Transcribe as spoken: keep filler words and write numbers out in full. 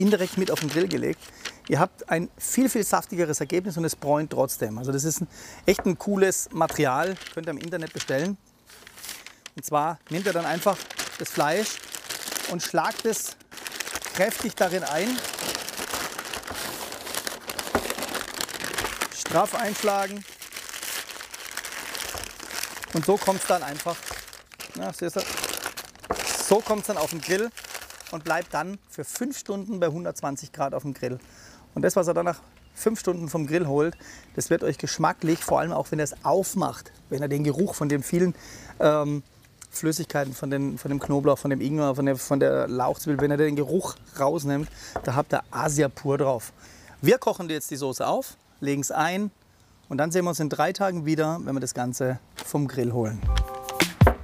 indirekt mit auf den Grill gelegt. Ihr habt ein viel, viel saftigeres Ergebnis und es bräunt trotzdem. Also das ist ein, echt ein cooles Material, könnt ihr im Internet bestellen. Und zwar nehmt ihr dann einfach das Fleisch und schlagt es kräftig darin ein. Straff einschlagen. Und so kommt es dann einfach, na, siehst du, so kommt es dann auf den Grill und bleibt dann für fünf Stunden bei hundertzwanzig Grad auf dem Grill. Und das, was ihr dann nach fünf Stunden vom Grill holt, das wird euch geschmacklich, vor allem auch wenn ihr es aufmacht, wenn ihr den Geruch von den vielen ähm, Flüssigkeiten, von, den, von dem Knoblauch, von dem Ingwer, von der, von der Lauchzwiebel, wenn ihr den Geruch rausnimmt, da habt ihr Asia pur drauf. Wir kochen jetzt die Soße auf, legen es ein und dann sehen wir uns in drei Tagen wieder, wenn wir das Ganze vom Grill holen.